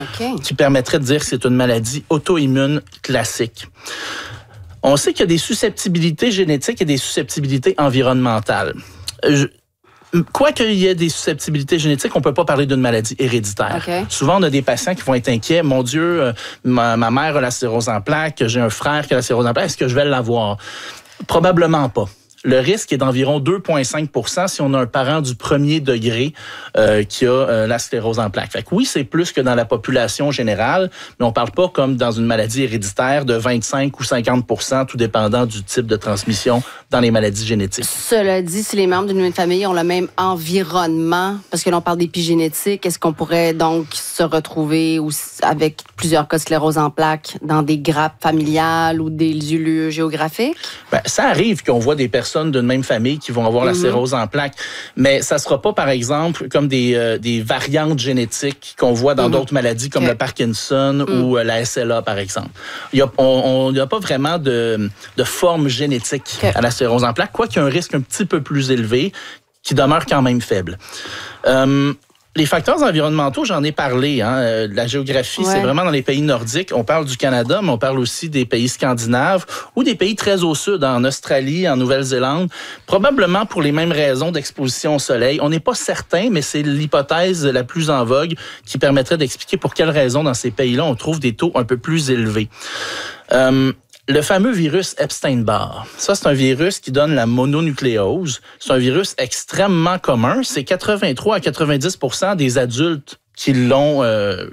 qui permettrait de dire que c'est une maladie auto-immune classique. On sait qu'il y a des susceptibilités génétiques et des susceptibilités environnementales. Quoi qu'il y ait des susceptibilités génétiques, on peut pas parler d'une maladie héréditaire. Souvent, on a des patients qui vont être inquiets. Mon Dieu, ma mère a la sclérose en plaques, j'ai un frère qui a la sclérose en plaques, est-ce que je vais l'avoir? Probablement pas. Le risque est d'environ 2,5 % si on a un parent du premier degré qui a la sclérose en plaques. Fait que oui, c'est plus que dans la population générale, mais on parle pas comme dans une maladie héréditaire de 25 ou 50 %, tout dépendant du type de transmission dans les maladies génétiques. Cela dit, si les membres d'une même famille ont le même environnement, parce que l'on parle d'épigénétique, est-ce qu'on pourrait donc se retrouver avec plusieurs cas de sclérose en plaques dans des grappes familiales ou des lieux géographiques? Ben, ça arrive qu'on voit des personnes d'une même famille qui vont avoir la sclérose en plaques, mais ça sera pas, par exemple, comme des variantes génétiques qu'on voit dans d'autres maladies comme le Parkinson ou la SLA, par exemple. Il n'y a pas vraiment de forme génétique à la sclérose en plaques, quoiqu'il y a un risque un petit peu plus élevé qui demeure quand même faible. Les facteurs environnementaux, j'en ai parlé. La géographie, c'est vraiment dans les pays nordiques. On parle du Canada, mais on parle aussi des pays scandinaves ou des pays très au sud, en Australie, en Nouvelle-Zélande. Probablement pour les mêmes raisons d'exposition au soleil. On n'est pas certain, mais c'est l'hypothèse la plus en vogue qui permettrait d'expliquer pour quelles raisons dans ces pays-là on trouve des taux un peu plus élevés. Le fameux virus Epstein-Barr, ça c'est un virus qui donne la mononucléose. C'est un virus extrêmement commun. C'est 83 à 90 % des adultes qui ont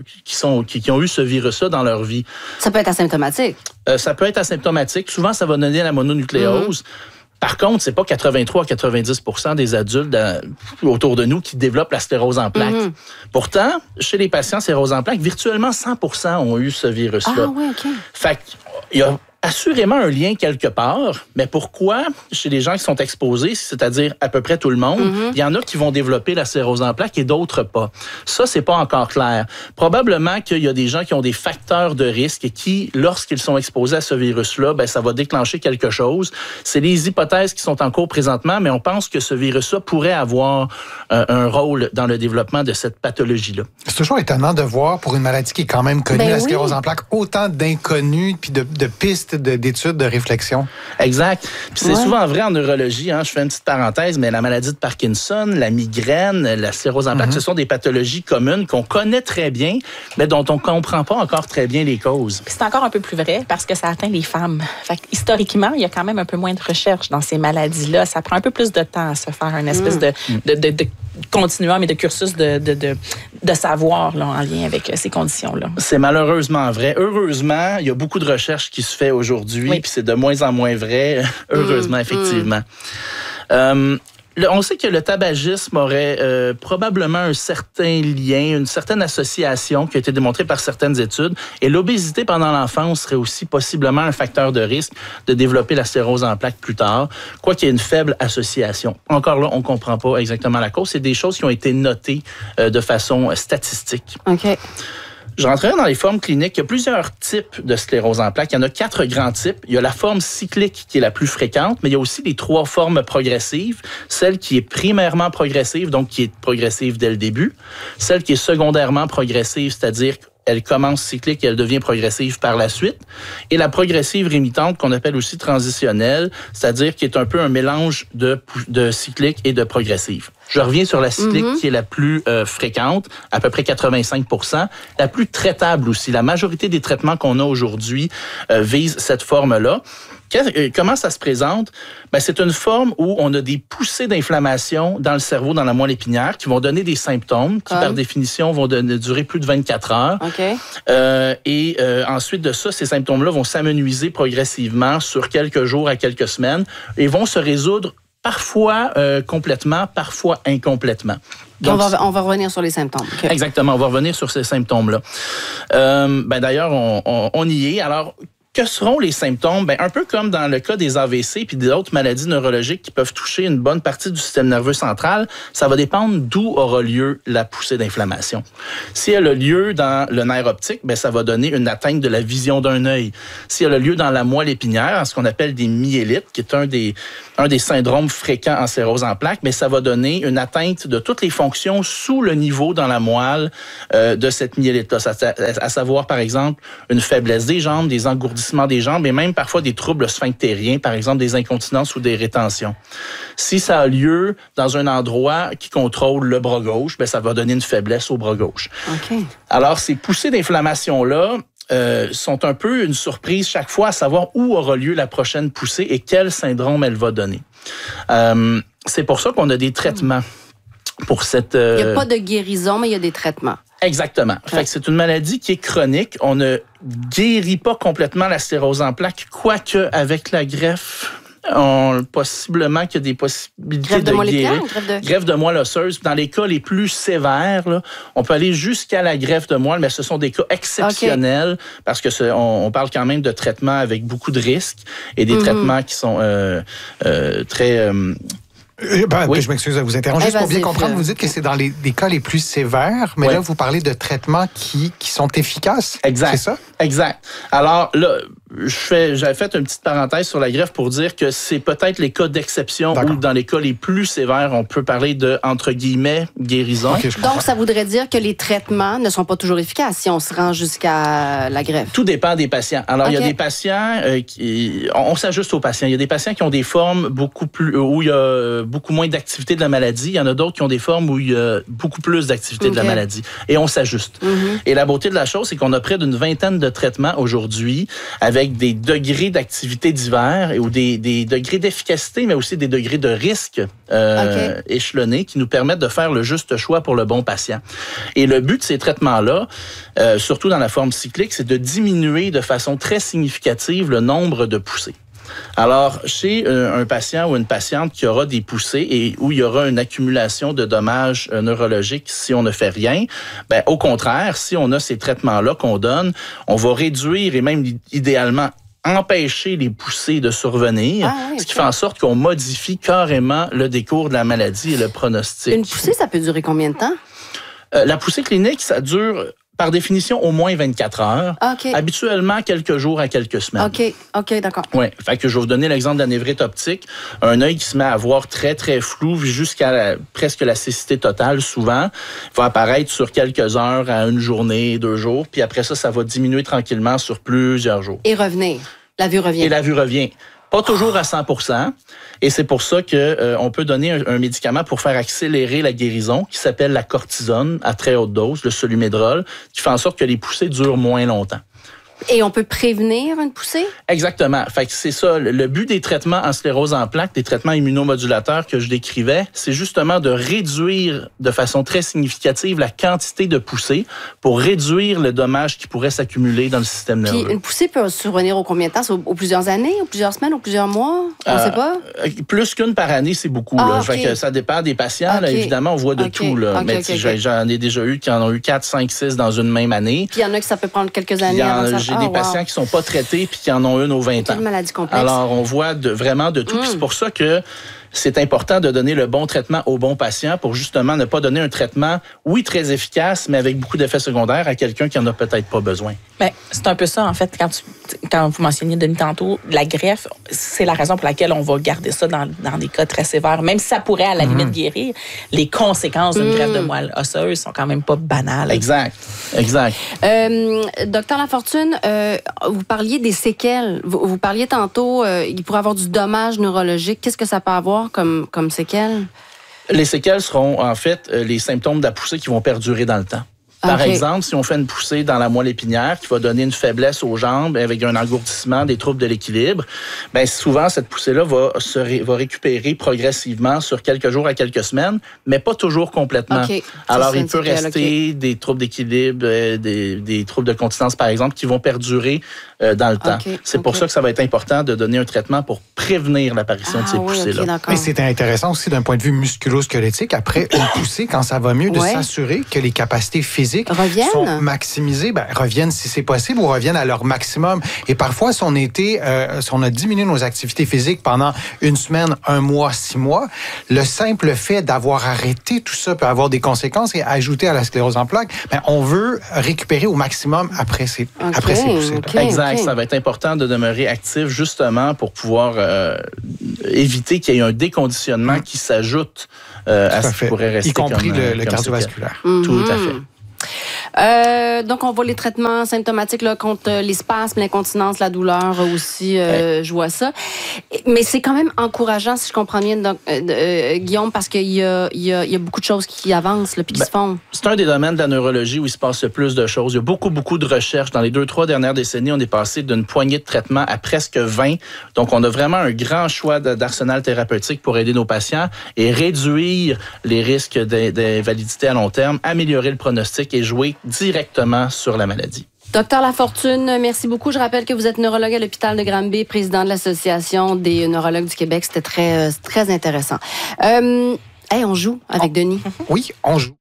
eu ce virus-là dans leur vie. Ça peut être asymptomatique. Ça peut être asymptomatique. Souvent, ça va donner la mononucléose. Par contre, c'est pas 83 à 90 % des adultes autour de nous qui développent la sclérose en plaques. Pourtant, chez les patients sclérose en plaques, virtuellement 100 % ont eu ce virus-là. Ah oui, OK. Fait qu'il y a assurément un lien quelque part, mais pourquoi chez les gens qui sont exposés, c'est-à-dire à peu près tout le monde, il y en a qui vont développer la sclérose en plaques et d'autres pas. Ça, c'est pas encore clair. Probablement qu'il y a des gens qui ont des facteurs de risque et qui, lorsqu'ils sont exposés à ce virus-là, ça va déclencher quelque chose. C'est les hypothèses qui sont en cours présentement, mais on pense que ce virus-là pourrait avoir un rôle dans le développement de cette pathologie-là. C'est toujours étonnant de voir, pour une maladie qui est quand même connue, la sclérose en plaques, autant d'inconnus puis de pistes d'études, de réflexion. Exact. Puis c'est souvent vrai en neurologie. Je fais une petite parenthèse, mais la maladie de Parkinson, la migraine, la sclérose en plaques, ce sont des pathologies communes qu'on connaît très bien, mais dont on ne comprend pas encore très bien les causes. Puis c'est encore un peu plus vrai parce que ça atteint les femmes. Fait que, historiquement, il y a quand même un peu moins de recherche dans ces maladies-là. Ça prend un peu plus de temps à se faire une espèce de continuum et de cursus de savoir là, en lien avec ces conditions-là. C'est malheureusement vrai. Heureusement, il y a beaucoup de recherche qui se fait aujourd'hui, puis c'est de moins en moins vrai, heureusement, effectivement. On sait que le tabagisme aurait probablement un certain lien, une certaine association qui a été démontrée par certaines études. Et l'obésité pendant l'enfance serait aussi possiblement un facteur de risque de développer la sclérose en plaques plus tard, quoiqu'il y ait une faible association. Encore là, on ne comprend pas exactement la cause. C'est des choses qui ont été notées de façon statistique. OK. Je rentrerai dans les formes cliniques. Il y a plusieurs types de sclérose en plaques. Il y en a 4 grands types. Il y a la forme cyclique qui est la plus fréquente, mais il y a aussi les 3 formes progressives. Celle qui est primairement progressive, donc qui est progressive dès le début. Celle qui est secondairement progressive, c'est-à-dire elle commence cyclique et elle devient progressive par la suite. Et la progressive rémitante, qu'on appelle aussi transitionnelle, c'est-à-dire qui est un peu un mélange de cyclique et de progressive. Je reviens sur la cyclique qui est la plus fréquente, à peu près 85 %, la plus traitable aussi. La majorité des traitements qu'on a aujourd'hui visent cette forme-là. Comment ça se présente? C'est une forme où on a des poussées d'inflammation dans le cerveau, dans la moelle épinière, qui vont donner des symptômes qui, par définition, vont durer plus de 24 heures. Ensuite de ça, ces symptômes-là vont s'amenuiser progressivement sur quelques jours à quelques semaines et vont se résoudre parfois complètement, parfois incomplètement. Donc, on va revenir sur les symptômes. Okay. Exactement, on va revenir sur ces symptômes-là. D'ailleurs, on y est. Alors, que seront les symptômes? Ben, un peu comme dans le cas des AVC puis d'autres maladies neurologiques qui peuvent toucher une bonne partie du système nerveux central, ça va dépendre d'où aura lieu la poussée d'inflammation. Si elle a lieu dans le nerf optique, ben, ça va donner une atteinte de la vision d'un œil. Si elle a lieu dans la moelle épinière, ce qu'on appelle des myélites, qui est un des syndromes fréquents en sclérose en plaques, mais ça va donner une atteinte de toutes les fonctions sous le niveau dans la moelle de cette myélite-là, à savoir, par exemple, une faiblesse des jambes, des engourdissements des jambes et même parfois des troubles sphinctériens, par exemple des incontinences ou des rétentions. Si ça a lieu dans un endroit qui contrôle le bras gauche, ben ça va donner une faiblesse au bras gauche. Okay. Alors, ces poussées d'inflammation-là sont un peu une surprise chaque fois à savoir où aura lieu la prochaine poussée et quel syndrome elle va donner. C'est pour ça qu'on a des traitements pour cette... Il n'y a pas de guérison, mais il y a des traitements. Exactement. Fait que c'est une maladie qui est chronique. On ne guérit pas complètement la sclérose en plaques, quoique avec la greffe, possiblement qu'il y a des possibilités de guérir. Greffe de moelle osseuse. Dans les cas les plus sévères, là, on peut aller jusqu'à la greffe de moelle, mais ce sont des cas exceptionnels parce que on parle quand même de traitements avec beaucoup de risques et des traitements qui sont très... oui. Je m'excuse de vous interrompre. Juste pour bien comprendre, vous dites que c'est dans les cas les plus sévères, mais là, vous parlez de traitements qui sont efficaces. Exact. C'est ça? Exact. Alors là, j'avais fait une petite parenthèse sur la greffe pour dire que c'est peut-être les cas d'exception où dans les cas les plus sévères, on peut parler de, entre guillemets, guérison. Okay, donc, ça voudrait dire que les traitements ne sont pas toujours efficaces si on se rend jusqu'à la greffe. Tout dépend des patients. Alors, il y a des patients on s'ajuste aux patients. Il y a des patients qui ont des formes où il y a beaucoup moins d'activité de la maladie. Il y en a d'autres qui ont des formes où il y a beaucoup plus d'activité de la maladie. Et on s'ajuste. Et la beauté de la chose, c'est qu'on a près d'une vingtaine de traitements aujourd'hui avec des degrés d'activité divers ou des degrés d'efficacité, mais aussi des degrés de risque échelonnés qui nous permettent de faire le juste choix pour le bon patient. Et le but de ces traitements-là, surtout dans la forme cyclique, c'est de diminuer de façon très significative le nombre de poussées. Alors, chez un patient ou une patiente qui aura des poussées et où il y aura une accumulation de dommages neurologiques si on ne fait rien, ben, au contraire, si on a ces traitements-là qu'on donne, on va réduire et même idéalement empêcher les poussées de survenir, ce qui fait en sorte qu'on modifie carrément le décours de la maladie et le pronostic. Une poussée, ça peut durer combien de temps? La poussée clinique, ça dure... par définition, au moins 24 heures. Habituellement, quelques jours à quelques semaines. OK, d'accord. Oui, fait que je vais vous donner l'exemple de la névrite optique. Un œil qui se met à voir très, très flou jusqu'à presque la cécité totale, souvent, va apparaître sur quelques heures à une journée, 2 jours. Puis après ça, ça va diminuer tranquillement sur plusieurs jours. Et revenir. La vue revient. Et la vue revient. Pas toujours à 100%. Et c'est pour ça qu'on peut donner un médicament pour faire accélérer la guérison qui s'appelle la cortisone à très haute dose, le Solumédrol, qui fait en sorte que les poussées durent moins longtemps. Et on peut prévenir une poussée? Exactement. Fait que c'est ça. Le but des traitements en sclérose en plaques, des traitements immunomodulateurs que je décrivais, c'est justement de réduire de façon très significative la quantité de poussées pour réduire le dommage qui pourrait s'accumuler dans le système nerveux. Puis une poussée peut survenir au combien de temps? Aux plusieurs années, aux plusieurs semaines, aux plusieurs mois? On ne sait pas? Plus qu'une par année, c'est beaucoup. Là. Fait que ça dépend des patients. Là, évidemment, on voit de tout. Là. Mais j'en ai déjà eu qui en ont eu 4, 5, 6 dans une même année. Puis il y en a qui ça peut prendre quelques années avant ça. J'ai des patients qui ne sont pas traités puis qui en ont une aux 20 ans. C'est une maladie complexe. Alors, on voit vraiment de tout. Puis c'est pour ça que c'est important de donner le bon traitement au bon patient pour justement ne pas donner un traitement, oui, très efficace, mais avec beaucoup d'effets secondaires à quelqu'un qui n'en a peut-être pas besoin. Bien, c'est un peu ça, en fait, quand vous mentionniez, Denis, tantôt, la greffe, c'est la raison pour laquelle on va garder ça dans des cas très sévères. Même si ça pourrait, à la limite, guérir, les conséquences d'une greffe de moelle osseuse sont quand même pas banales. Exact. Docteur Lafortune, vous parliez des séquelles. Vous parliez tantôt, il pourrait avoir du dommage neurologique. Qu'est-ce que ça peut avoir comme séquelles? Les séquelles seront, en fait, les symptômes de la poussée qui vont perdurer dans le temps. Par exemple, si on fait une poussée dans la moelle épinière qui va donner une faiblesse aux jambes avec un engourdissement, des troubles de l'équilibre, bien souvent, cette poussée-là va récupérer progressivement sur quelques jours à quelques semaines, mais pas toujours complètement. Alors, il peut rester des troubles d'équilibre, des troubles de continence, par exemple, qui vont perdurer dans le temps. C'est pour ça que ça va être important de donner un traitement pour prévenir l'apparition de ces poussées-là. Mais c'est intéressant aussi d'un point de vue musculo-squelettique, après une poussée, quand ça va mieux, de s'assurer que les capacités physiques physiques sont maximisées, reviennent si c'est possible ou reviennent à leur maximum. Et parfois, si on a diminué nos activités physiques pendant une semaine, 1 mois, 6 mois, le simple fait d'avoir arrêté tout ça peut avoir des conséquences et ajouter à la sclérose en plaques. On veut récupérer au maximum après ces poussées-là. Exact. Ça va être important de demeurer actif justement pour pouvoir éviter qu'il y ait un déconditionnement qui s'ajoute à ce qui pourrait rester. Y compris le cardiovasculaire. Tout à fait. Donc, on voit les traitements symptomatiques là, contre les spasmes, l'incontinence, la douleur aussi. Je vois ça. Mais c'est quand même encourageant, si je comprends bien, donc, Guillaume, parce qu'il y a beaucoup de choses qui avancent puis qui se font. C'est un des domaines de la neurologie où il se passe le plus de choses. Il y a beaucoup de recherches. Dans les 2-3 dernières décennies, on est passé d'une poignée de traitements à presque 20. Donc, on a vraiment un grand choix d'arsenal thérapeutique pour aider nos patients et réduire les risques d'invalidité à long terme, améliorer le pronostic et jouer directement sur la maladie. Docteur Lafortune, merci beaucoup. Je rappelle que vous êtes neurologue à l'hôpital de Granby, président de l'Association des neurologues du Québec. C'était très intéressant. On joue avec Denis. Oui, on joue.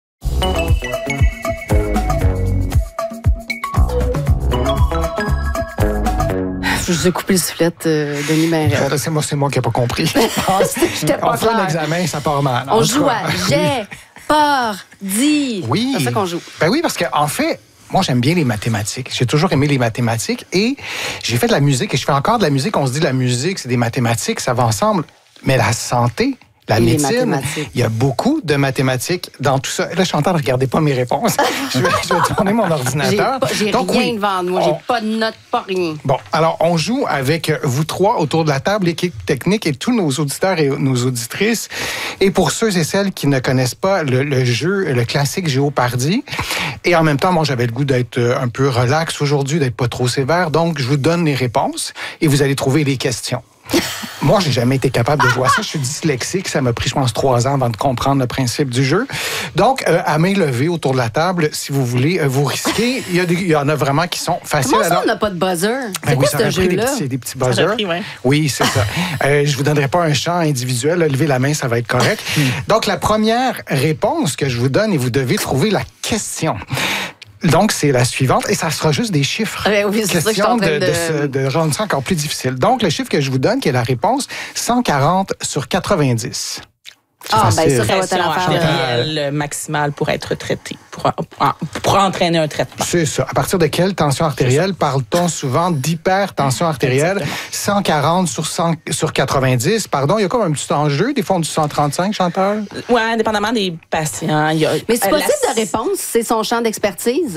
Je vous ai coupé le soufflet, Denis Maire. C'est moi qui n'ai pas compris. J'étais pas on fait un examen, ça part mal. On joue à j'ai, peur, dit. Oui. C'est ça qu'on joue. Oui, parce qu'en fait, moi, j'aime bien les mathématiques. J'ai toujours aimé les mathématiques et j'ai fait de la musique et je fais encore de la musique. On se dit la musique, c'est des mathématiques, ça va ensemble. Mais la santé, la médecine, il y a beaucoup de mathématiques dans tout ça. Là, je suis en train de regarder pas mes réponses. je vais tourner mon ordinateur. J'ai rien devant moi. J'ai pas de notes, pas rien. Bon, alors, on joue avec vous trois autour de la table, l'équipe technique et tous nos auditeurs et nos auditrices. Et pour ceux et celles qui ne connaissent pas le jeu, le classique Géopardy, et en même temps, moi, j'avais le goût d'être un peu relax aujourd'hui, d'être pas trop sévère. Donc, je vous donne les réponses et vous allez trouver les questions. Moi, j'ai jamais été capable de jouer à ça. Je suis dyslexique. Ça m'a pris, je pense, 3 ans avant de comprendre le principe du jeu. Donc, à main levée autour de la table, si vous voulez, vous risquez. Il y en a vraiment qui sont faciles. Comment ça, on n'a pas de buzzer? C'est quoi ce jeu-là? C'est des petits buzzers. Oui, c'est ça. Je vous donnerai pas un chant individuel. Levez la main, ça va être correct. Donc, la première réponse que je vous donne, et vous devez trouver la question. Donc, c'est la suivante, et ça sera juste des chiffres. Oui, c'est ça que je suis en train de rendre ça encore plus difficile. Donc, le chiffre que je vous donne, qui est la réponse, 140 sur 90. Ça va être pression artérielle maximale pour être traité, pour entraîner un traitement. C'est ça. À partir de quelle tension artérielle parle-t-on souvent d'hypertension artérielle? Exactement. 140 sur 90. Pardon, il y a comme un petit enjeu. Des fois, on dit 135, Chantal? Oui, indépendamment des patients. Mais c'est possible de répondre, c'est son champ d'expertise?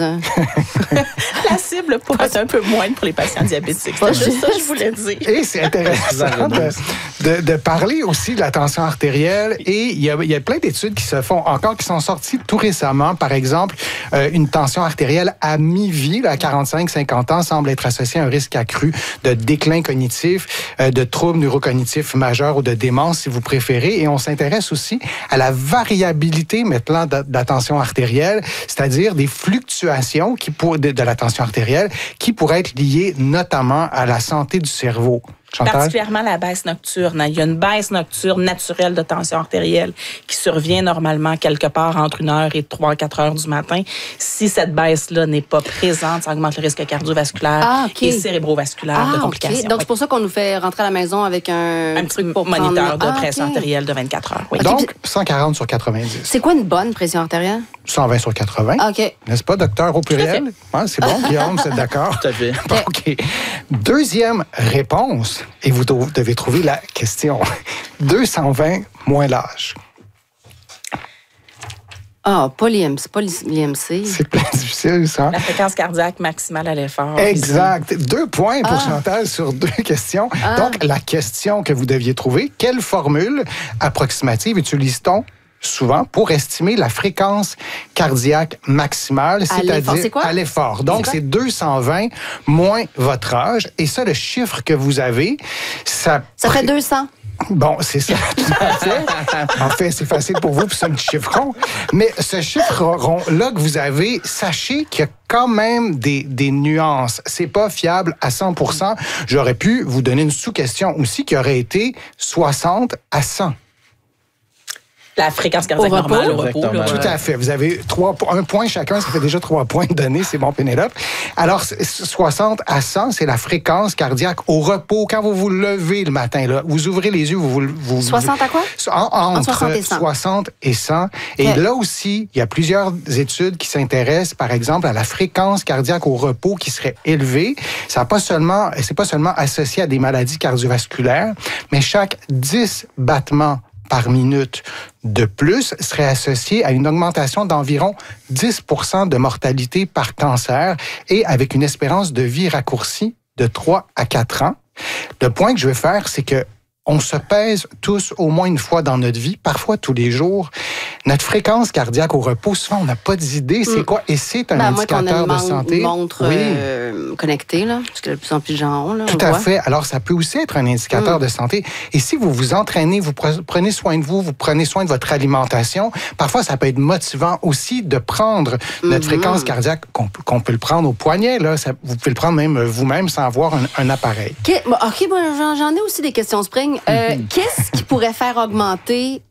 La cible pourrait être un peu moindre pour les patients diabétiques. C'est juste ça que je voulais dire. Et c'est intéressant de parler aussi de la tension artérielle. Et il y a plein d'études qui se font encore, qui sont sorties tout récemment. Par exemple, une tension artérielle à mi-vie, à 45-50 ans, semble être associée à un risque accru de déclin cognitif, de troubles neurocognitifs majeurs ou de démence, si vous préférez. Et on s'intéresse aussi à la variabilité maintenant de la tension artérielle, c'est-à-dire des fluctuations de la tension artérielle qui pourraient être liées notamment à la santé du cerveau. Chantal? Particulièrement la baisse nocturne. Il y a une baisse nocturne naturelle de tension artérielle qui survient normalement quelque part entre 1h et 3-4 heures du matin. Si cette baisse-là n'est pas présente, ça augmente le risque cardiovasculaire et cérébrovasculaire de complications. Okay. Donc, c'est pour ça qu'on nous fait rentrer à la maison avec un truc pour moniteur de pression artérielle de 24 heures. Oui. Donc, 140 sur 90. C'est quoi une bonne pression artérielle? 120 sur 80. OK. N'est-ce pas, docteur, au pluriel? Ouais, c'est bon, Guillaume, c'est d'accord? Tout à fait. OK. Deuxième réponse. Et vous devez trouver la question. 220 moins l'âge. Pas l'IMC. C'est plus difficile, ça. La fréquence cardiaque maximale à l'effort. Exact. 2 points pour Chantal sur 2 questions. Donc, la question que vous deviez trouver, quelle formule approximative utilise-t-on souvent pour estimer la fréquence cardiaque maximale, c'est-à-dire à l'effort. Donc, c'est 220 moins votre âge. Et ça, le chiffre que vous avez, ça fait 200. Bon, c'est ça, tout à fait. En fait, c'est facile pour vous, puis c'est un petit chiffre rond. Mais ce chiffre rond-là que vous avez, sachez qu'il y a quand même des nuances. C'est pas fiable à 100%. J'aurais pu vous donner une sous-question aussi qui aurait été 60 à 100. La fréquence cardiaque normale au repos. Là, tout à fait. Vous avez 1 point chacun, ça fait déjà 3 points donnés. C'est bon, Pénélope. Alors, 60 à 100, c'est la fréquence cardiaque au repos. Quand vous vous levez le matin, là, vous ouvrez les yeux, vous 60 à quoi? Entre 60 et 100. 60 et 100. Et là aussi, il y a plusieurs études qui s'intéressent, par exemple, à la fréquence cardiaque au repos qui serait élevée. C'est pas seulement associé à des maladies cardiovasculaires, mais chaque 10 battements par minute de plus serait associé à une augmentation d'environ 10 % de mortalité par cancer et avec une espérance de vie raccourcie de 3 à 4 ans. Le point que je veux faire, c'est que on se pèse tous au moins une fois dans notre vie, parfois tous les jours. Notre fréquence cardiaque au repos, souvent, on n'a pas d'idée c'est quoi. Et c'est un indicateur de santé. Une montre connectée, là, parce que de plus en plus de gens ont. Là, tout à fait. Alors, ça peut aussi être un indicateur de santé. Et si vous vous entraînez, vous prenez soin de vous prenez soin de votre alimentation, parfois, ça peut être motivant aussi de prendre notre fréquence cardiaque, qu'on peut le prendre au poignet. Là. Vous pouvez le prendre même vous-même sans avoir un appareil. OK, j'en ai aussi des questions, Spring. Qu'est-ce qui pourrait faire augmenter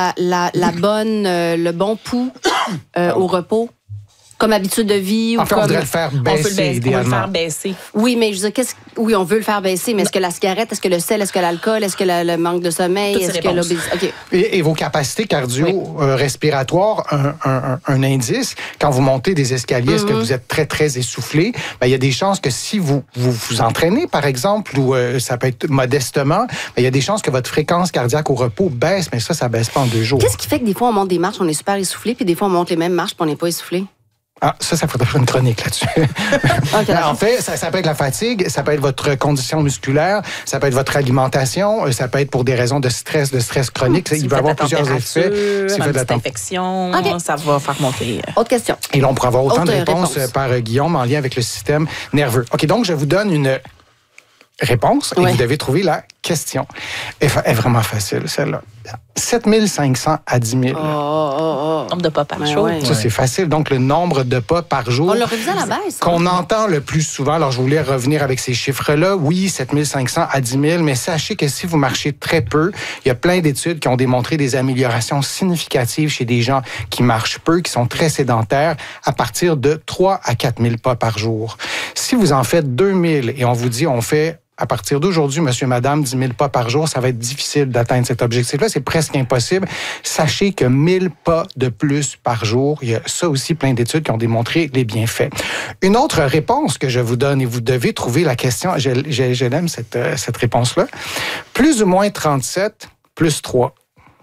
le bon pouls au repos? Comme habitude de vie? En fait, on voudrait le faire baisser, idéalement. On veut le faire baisser. Oui, mais je veux dire, oui, on veut le faire baisser, mais est-ce que la cigarette, est-ce que le sel, est-ce que l'alcool, est-ce que le manque de sommeil, est-ce que l'obésité? Okay. Et vos capacités cardio-respiratoires, un indice, quand vous montez des escaliers, est-ce que vous êtes très, très essoufflé? Ben, il y a des chances que si vous entraînez, par exemple, ou ça peut être modestement, il y a des chances que votre fréquence cardiaque au repos baisse, mais ça baisse pas en 2 jours. Qu'est-ce qui fait que des fois, on monte des marches, on est super essoufflé, puis des fois, on monte les mêmes marches, puis on n'est pas essoufflé? Ah, ça faudrait faire une chronique là-dessus. Okay, en fait, ça peut être la fatigue, ça peut être votre condition musculaire, ça peut être votre alimentation, ça peut être pour des raisons de stress chronique. Il va y avoir plusieurs effets. Si vous faites d'infection, ça va faire monter. Autre question. Et là, on pourra avoir autant de réponses par Guillaume en lien avec le système nerveux. OK, donc je vous donne une réponse et vous devez trouver la question. Elle est vraiment facile, celle-là. 7500 à 10 000. Nombre de pas par jour. Ça, c'est facile. Donc, le nombre de pas par jour. On l'a révisé à la baisse. Qu'on entend le plus souvent. Alors, je voulais revenir avec ces chiffres-là. Oui, 7500 à 10 000, mais sachez que si vous marchez très peu, il y a plein d'études qui ont démontré des améliorations significatives chez des gens qui marchent peu, qui sont très sédentaires, à partir de 3 à 4 000 pas par jour. Si vous en faites 2 000 et on vous dit on fait à partir d'aujourd'hui, monsieur, madame, 10 000 pas par jour, ça va être difficile d'atteindre cet objectif-là. C'est presque impossible. Sachez que 1000 pas de plus par jour, il y a ça aussi plein d'études qui ont démontré les bienfaits. Une autre réponse que je vous donne, et vous devez trouver la question, je l'aime cette réponse-là. Plus ou moins 37 plus 3.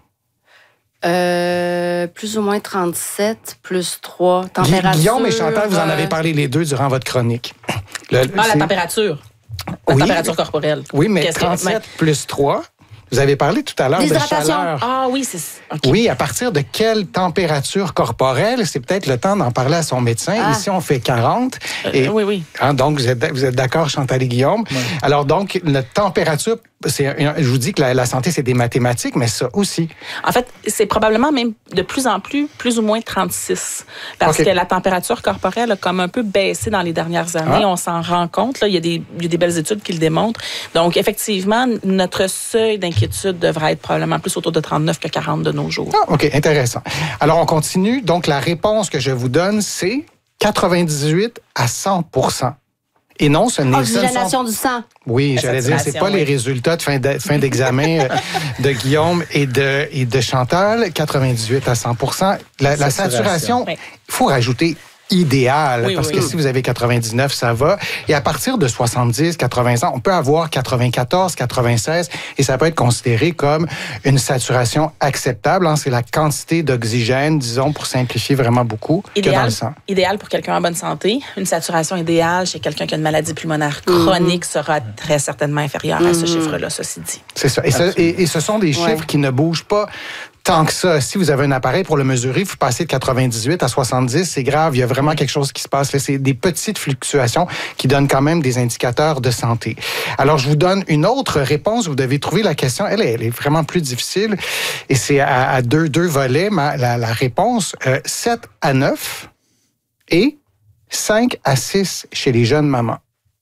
Plus ou moins 37 plus 3. Température. Guillaume et Chantal, vous en avez parlé les deux durant votre chronique. La température. La température corporelle. Oui, mais 37 plus 3, vous avez parlé tout à l'heure de chaleur. Ah oui, c'est okay. Oui, à partir de quelle température corporelle? C'est peut-être le temps d'en parler à son médecin. Ici, on fait 40. Oui. Hein, donc, vous êtes d'accord, Chantal et Guillaume? Oui. Alors, donc, la température, je vous dis que la santé, c'est des mathématiques, mais ça aussi. En fait, c'est probablement même de plus en plus ou moins 36. Parce que la température corporelle a comme un peu baissé dans les dernières années. On s'en rend compte. Là, il y a des belles études qui le démontrent. Donc, effectivement, notre seuil d'inquiétude devrait être probablement plus autour de 39 que 40 de nos jours. Ah, OK, intéressant. Alors, on continue. Donc, la réponse que je vous donne, c'est 98 à 100 %. Et non, ce n'est oxygénation du sang. Oui, j'allais dire, c'est pas les résultats de fin d'examen de Guillaume et de Chantal. 98 à 100 %. La saturation, il faut rajouter idéal, parce que si vous avez 99, ça va. Et à partir de 70, 80 ans, on peut avoir 94, 96, et ça peut être considéré comme une saturation acceptable. C'est la quantité d'oxygène, disons, pour simplifier vraiment beaucoup, que dans le sang. Idéal pour quelqu'un en bonne santé. Une saturation idéale chez quelqu'un qui a une maladie pulmonaire chronique sera très certainement inférieure à ce chiffre-là, ceci dit. C'est ça. Et ce sont des chiffres qui ne bougent pas tant que ça. Si vous avez un appareil pour le mesurer, vous passez de 98 à 70, c'est grave. Il y a vraiment quelque chose qui se passe. C'est des petites fluctuations qui donnent quand même des indicateurs de santé. Alors, je vous donne une autre réponse. Vous devez trouver la question. Elle est vraiment plus difficile. Et c'est à deux volets, la réponse. 7 à 9 et 5 à 6 chez les jeunes mamans.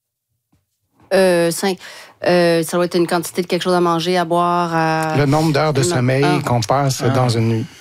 5. Ça doit être une quantité de quelque chose à manger, à boire. Le nombre d'heures de sommeil qu'on passe dans une nuit.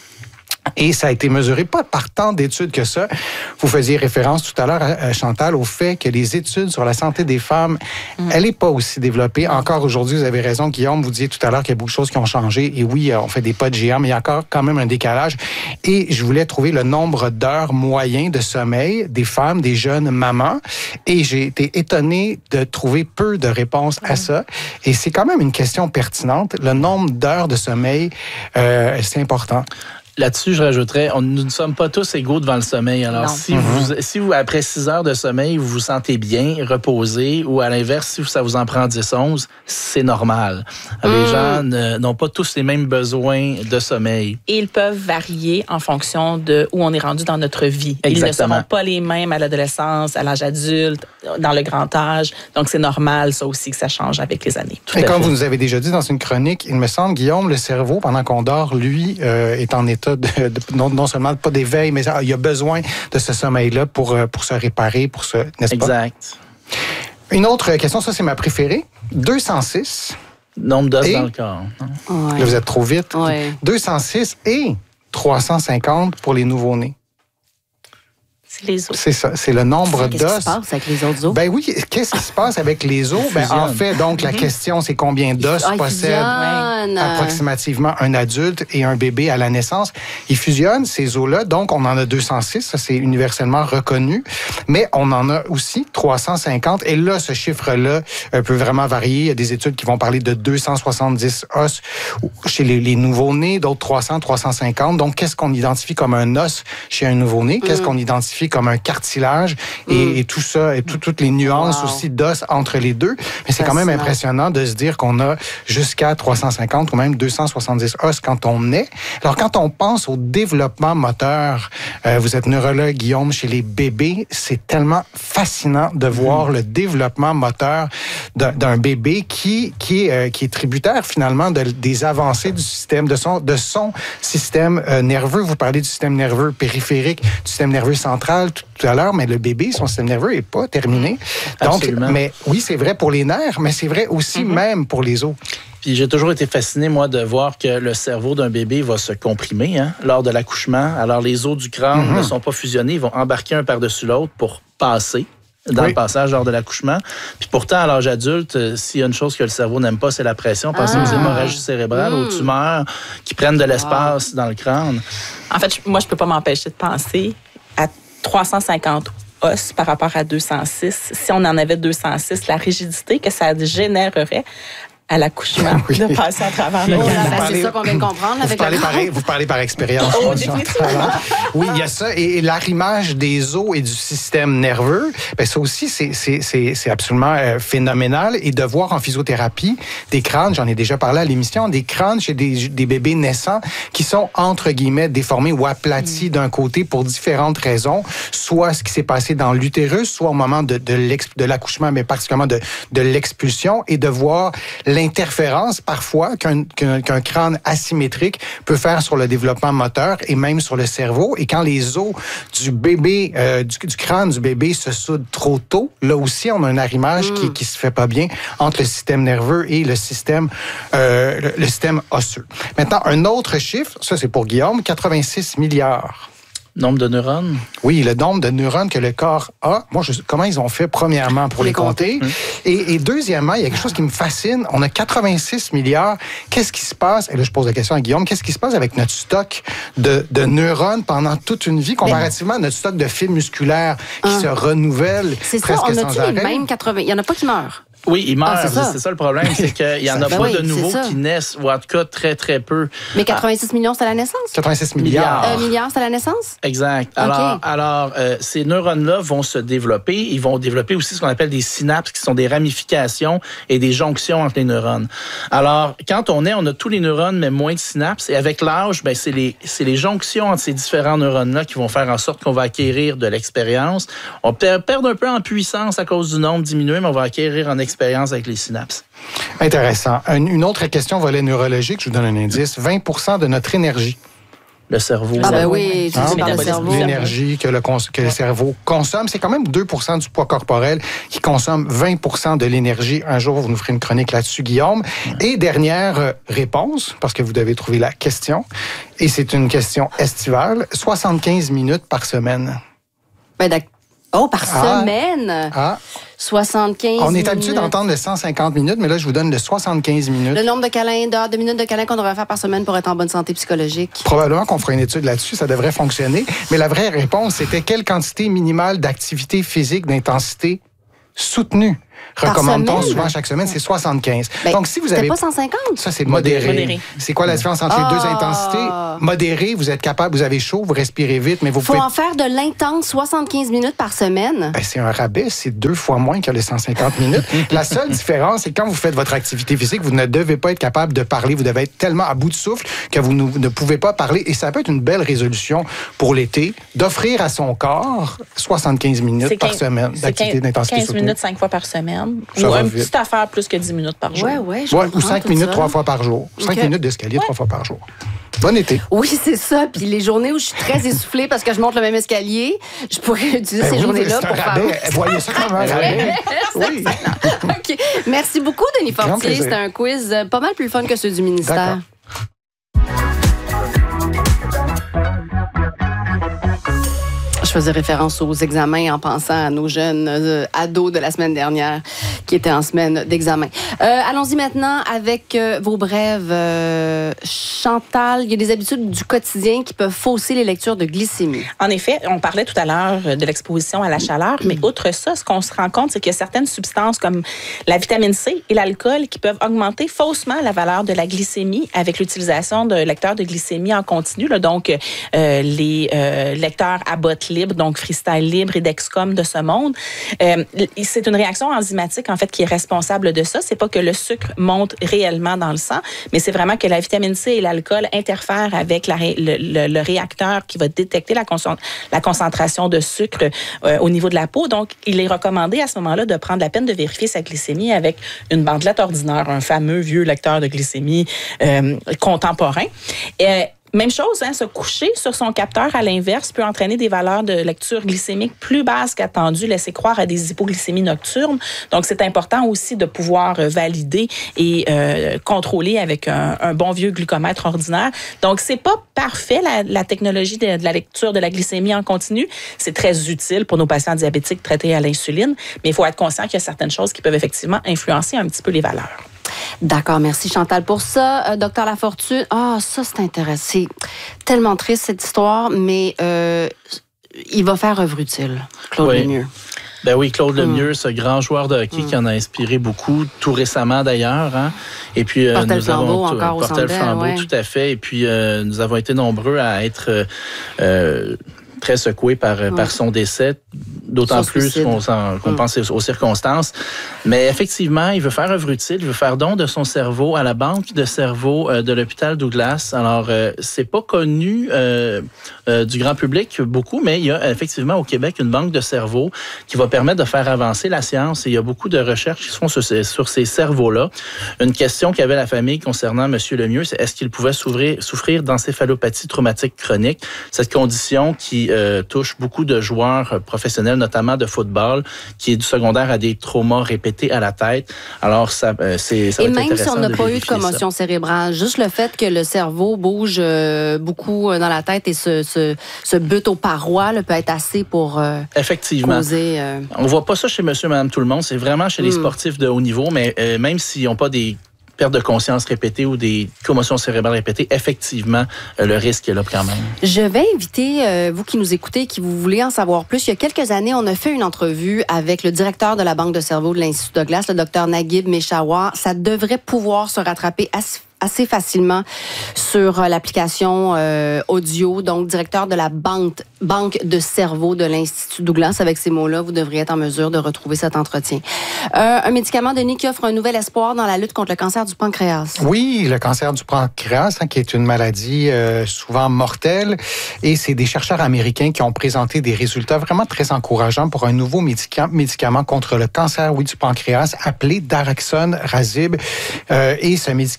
Et ça a été mesuré pas par tant d'études que ça. Vous faisiez référence tout à l'heure, Chantal, au fait que les études sur la santé des femmes, elle n'est pas aussi développée. Encore aujourd'hui, vous avez raison, Guillaume, vous disiez tout à l'heure qu'il y a beaucoup de choses qui ont changé. Et oui, on fait des pas de géant, mais il y a encore quand même un décalage. Et je voulais trouver le nombre d'heures moyen de sommeil des femmes, des jeunes mamans. Et j'ai été étonné de trouver peu de réponses à ça. Et c'est quand même une question pertinente. Le nombre d'heures de sommeil, c'est important. Là-dessus, je rajouterais, nous ne sommes pas tous égaux devant le sommeil. Alors, si vous, après 6 heures de sommeil, vous vous sentez bien, reposé, ou à l'inverse, si ça vous en prend 10-11, c'est normal. Les gens n'ont pas tous les mêmes besoins de sommeil. Et ils peuvent varier en fonction de où on est rendu dans notre vie. Exactement. Ils ne seront pas les mêmes à l'adolescence, à l'âge adulte, dans le grand âge. Donc, c'est normal, ça aussi, que ça change avec les années. Et comme vous nous avez déjà dit dans une chronique, il me semble, Guillaume, le cerveau, pendant qu'on dort, lui, est en état non seulement pas d'éveil, mais il y a besoin de ce sommeil-là pour se réparer, n'est-ce pas? Exact. Une autre question, ça c'est ma préférée. 206. Nombre d'os dans le corps. Ouais. Là, vous êtes trop vite. Ouais. 206 et 350 pour les nouveau-nés. C'est les os. C'est ça, c'est le nombre d'os. Qu'est-ce qui se passe avec les autres os? Ben oui, qu'est-ce qui se passe avec les os? Ben, en fait, donc, la question, c'est combien d'os possède approximativement un adulte et un bébé à la naissance. Ils fusionnent, ces os-là. Donc, on en a 206. Ça, c'est universellement reconnu. Mais on en a aussi 350. Et là, ce chiffre-là peut vraiment varier. Il y a des études qui vont parler de 270 os chez les nouveau-nés, d'autres 300, 350. Donc, qu'est-ce qu'on identifie comme un os chez un nouveau-né? Qu'est-ce qu'on identifie comme un cartilage et tout ça, et toutes les nuances aussi d'os entre les deux. Mais c'est quand même impressionnant de se dire qu'on a jusqu'à 350 ou même 270 os quand on naît. Alors, quand on pense au développement moteur, vous êtes neurologue, Guillaume, chez les bébés, c'est tellement fascinant de voir le développement moteur d'un bébé qui est tributaire finalement des avancées du système, de son système nerveux. Vous parlez du système nerveux périphérique, du système nerveux central tout à l'heure, mais le bébé, son système nerveux n'est pas terminé. Donc, mais oui, c'est vrai pour les nerfs, mais c'est vrai aussi même pour les os. Puis j'ai toujours été fasciné, moi, de voir que le cerveau d'un bébé va se comprimer lors de l'accouchement. Alors, les os du crâne ne sont pas fusionnés, ils vont embarquer un par-dessus l'autre pour passer dans le passage lors de l'accouchement. Puis pourtant, à l'âge adulte, s'il y a une chose que le cerveau n'aime pas, c'est la pression. Pensez aux hémorragies cérébrales, aux tumeurs qui prennent de l'espace dans le crâne. En fait, moi, je peux pas m'empêcher de penser à 350 os par rapport à 206. Si on en avait 206, la rigidité que ça générerait à l'accouchement de passer à travers le canal. C'est ça qu'on vient de comprendre avec vous parlez par expérience. Oui, il y a ça. Et l'arrimage des os et du système nerveux, ben ça aussi, c'est absolument phénoménal. Et de voir en physiothérapie des crânes, j'en ai déjà parlé à l'émission, des crânes chez des bébés naissants qui sont, entre guillemets, déformés ou aplatis d'un côté pour différentes raisons. Soit ce qui s'est passé dans l'utérus, soit au moment de l'accouchement, mais particulièrement de l'expulsion, et de voir l'interférence parfois qu'un crâne asymétrique peut faire sur le développement moteur et même sur le cerveau. Et quand les os du bébé, du crâne du bébé se soudent trop tôt, là aussi, on a un arrimage qui se fait pas bien entre le système nerveux et le système osseux. Maintenant, un autre chiffre, ça c'est pour Guillaume, 86 milliards. Nombre de neurones? Oui, le nombre de neurones que le corps a. Moi, comment ils ont fait, premièrement, pour les compter. Et deuxièmement, il y a quelque chose qui me fascine. On a 86 milliards. Qu'est-ce qui se passe? Et là, je pose la question à Guillaume. Qu'est-ce qui se passe avec notre stock de neurones pendant toute une vie, comparativement à notre stock de fibres musculaires qui se renouvellent presque sans arrêt? Les mêmes 80? Il n'y en a pas qui meurent. Oui, ils meurent. C'est ça le problème, c'est qu'il n'y en a pas de nouveaux qui naissent, ou en tout cas très, très peu. Mais 86 millions, c'est à la naissance? 86 milliards. Milliards, c'est à la naissance? Exact. Alors, ces neurones-là vont se développer. Ils vont développer aussi ce qu'on appelle des synapses, qui sont des ramifications et des jonctions entre les neurones. Alors, quand on a tous les neurones, mais moins de synapses. Et avec l'âge, ben, c'est les jonctions entre ces différents neurones-là qui vont faire en sorte qu'on va acquérir de l'expérience. On perd un peu en puissance à cause du nombre diminué, mais on va acquérir en expérience avec les synapses. Intéressant. Une autre question, volet neurologique, je vous donne un indice. 20% de notre énergie le cerveau. Ah ben oui, c'est par le cerveau. L'énergie que le cerveau consomme. C'est quand même 2% du poids corporel qui consomme 20% de l'énergie. Un jour, vous nous ferez une chronique là-dessus, Guillaume. Et dernière réponse, parce que vous devez trouver la question, et c'est une question estivale, 75 minutes par semaine. Ben d'accord. Oh, par semaine? 75 On est habitué d'entendre le 150 minutes, mais là, je vous donne le 75 minutes. Le nombre de câlins, de minutes de câlins qu'on devrait faire par semaine pour être en bonne santé psychologique. Probablement qu'on fera une étude là-dessus, ça devrait fonctionner. Mais la vraie réponse, c'était quelle quantité minimale d'activité physique d'intensité soutenue recommande-t-on souvent chaque semaine? C'est 75. Ben, donc, si vous avez pas 150? Ça, c'est modéré. C'est quoi la différence entre les deux intensités? Modéré, vous êtes capable, vous avez chaud, vous respirez vite, mais vous pouvez... Faut en faire de l'intense 75 minutes par semaine? Ben, c'est un rabais, c'est 2 fois moins que les 150 minutes. La seule différence, c'est quand vous faites votre activité physique, vous ne devez pas être capable de parler, vous devez être tellement à bout de souffle que vous ne pouvez pas parler. Et ça peut être une belle résolution pour l'été, d'offrir à son corps 75 minutes par semaine d'activité d'intensité soutenue. 15 minutes 5 fois par semaine. Ou une petite affaire plus que 10 minutes par jour. Ou 5 minutes 3 fois par jour. 5 minutes d'escalier 3 fois par jour. Bon été. Oui, c'est ça. Puis les journées où je suis très essoufflée parce que je monte le même escalier, je pourrais utiliser ces journées-là pour faire... Voyez ça comme un rabais. Oui. OK. Merci beaucoup, Denis Fortier. C'était un quiz pas mal plus fun que ceux du ministère. Je faisais référence aux examens en pensant à nos jeunes ados de la semaine dernière qui étaient en semaine d'examen. Allons-y maintenant avec vos brèves. Chantal, il y a des habitudes du quotidien qui peuvent fausser les lectures de glycémie. En effet, on parlait tout à l'heure de l'exposition à la chaleur, mais outre ça, ce qu'on se rend compte, c'est qu'il y a certaines substances comme la vitamine C et l'alcool qui peuvent augmenter faussement la valeur de la glycémie avec l'utilisation de lecteurs de glycémie en continu. Là, donc, les lecteurs Abbott Libre, donc Freestyle Libre et Dexcom de ce monde. C'est une réaction enzymatique, en fait, qui est responsable de ça. C'est pas que le sucre monte réellement dans le sang, mais c'est vraiment que la vitamine C et l'alcool interfèrent avec le réacteur qui va détecter la concentration de sucre au niveau de la peau. Donc, il est recommandé à ce moment-là de prendre la peine de vérifier sa glycémie avec une bandelette ordinaire, un fameux vieux lecteur de glycémie contemporain. Même chose, se coucher sur son capteur à l'inverse peut entraîner des valeurs de lecture glycémique plus basses qu'attendues, laisser croire à des hypoglycémies nocturnes. Donc, c'est important aussi de pouvoir valider et contrôler avec un bon vieux glucomètre ordinaire. Donc, c'est pas parfait, la technologie de la lecture de la glycémie en continu. C'est très utile pour nos patients diabétiques traités à l'insuline, mais il faut être conscient qu'il y a certaines choses qui peuvent effectivement influencer un petit peu les valeurs. D'accord, merci Chantal pour ça. Docteur Lafortune, ça c'est intéressant. C'est tellement triste cette histoire, mais il va faire œuvre utile, Claude Lemieux. Ben oui, Claude Lemieux, ce grand joueur de hockey qui en a inspiré beaucoup, tout récemment d'ailleurs. Hein? Et puis portait nous avons encore au portait le flambeau, ouais. Tout à fait. Et puis nous avons été nombreux à être très secoué par son décès, d'autant plus qu'on pense aux circonstances. Mais effectivement, il veut faire œuvre utile, il veut faire don de son cerveau à la banque de cerveau de l'hôpital Douglas. Alors, c'est pas connu du grand public beaucoup, mais il y a effectivement au Québec une banque de cerveau qui va permettre de faire avancer la science et il y a beaucoup de recherches qui se font sur ces cerveaux-là. Une question qu'avait la famille concernant M. Lemieux, c'est est-ce qu'il pouvait souffrir d'encéphalopathie traumatique chronique, cette condition qui touche beaucoup de joueurs professionnels, notamment de football, qui est du secondaire à des traumas répétés à la tête. Alors, ça va être intéressant. Et même si on n'a pas eu de commotion cérébrale, juste le fait que le cerveau bouge beaucoup dans la tête et se bute aux parois peut être assez pour effectivement causer... On voit pas ça chez monsieur et madame tout le monde. C'est vraiment chez les sportifs de haut niveau, mais même s'ils n'ont pas des pertes de conscience répétées ou des commotions cérébrales répétées, effectivement, le risque est là quand même. Je vais inviter, vous qui nous écoutez, qui vous voulez en savoir plus. Il y a quelques années, on a fait une entrevue avec le directeur de la Banque de cerveau de l'Institut Douglas, le Dr Naguib Meshawar. Ça devrait pouvoir se rattraper assez facilement sur l'application audio, donc directeur de la banque de cerveau de l'Institut Douglas. Avec ces mots-là, vous devriez être en mesure de retrouver cet entretien. Un médicament, Denis, qui offre un nouvel espoir dans la lutte contre le cancer du pancréas. Oui, le cancer du pancréas, qui est une maladie souvent mortelle. Et c'est des chercheurs américains qui ont présenté des résultats vraiment très encourageants pour un nouveau médicament contre le cancer du pancréas appelé Daraxonrasib. Et ce médicament cible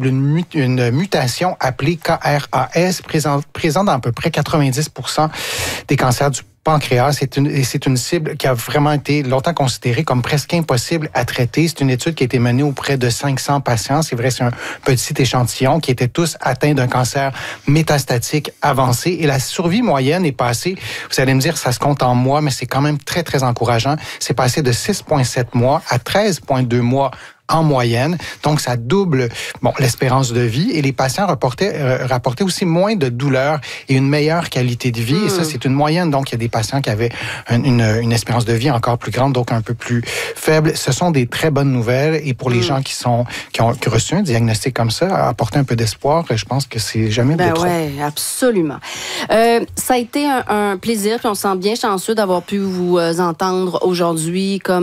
cible une mutation appelée KRAS, présente dans à peu près 90% des cancers du pancréas. C'est une cible qui a vraiment été longtemps considérée comme presque impossible à traiter. C'est une étude qui a été menée auprès de 500 patients. C'est vrai, c'est un petit échantillon qui étaient tous atteints d'un cancer métastatique avancé. Et la survie moyenne est passée, vous allez me dire, ça se compte en mois, mais c'est quand même très, très encourageant. C'est passé de 6,7 mois à 13,2 mois en moyenne. Donc, ça double l'espérance de vie et les patients rapportaient aussi moins de douleurs et une meilleure qualité de vie. Et ça, c'est une moyenne. Donc, il y a des patients qui avaient une espérance de vie encore plus grande, donc un peu plus faible. Ce sont des très bonnes nouvelles et pour les gens qui ont reçu un diagnostic comme ça, apporter un peu d'espoir, je pense que c'est jamais de trop. Oui, absolument. Ça a été un plaisir, puis on se sent bien chanceux d'avoir pu vous entendre aujourd'hui comme